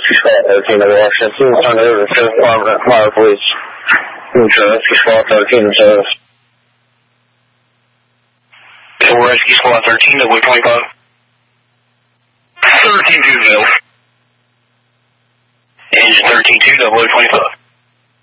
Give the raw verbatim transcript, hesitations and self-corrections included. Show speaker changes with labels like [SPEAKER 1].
[SPEAKER 1] Rescue Squad thirteen to Washington. Turn it over to Sheriff Department, Fire Police. Rescue Squad thirteen to service. Rescue Squad thirteen, W twenty-five. thirteen two, Bill. Engine thirteen two, W twenty-five.